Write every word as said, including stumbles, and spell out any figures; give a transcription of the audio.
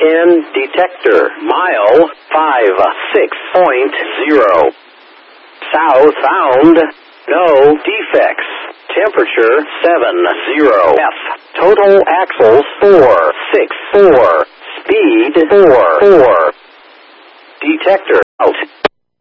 ten detector. Mile five six point zero. South found. No defects. Temperature seven zero. F. Total axles four six four. Speed four four. Detector out.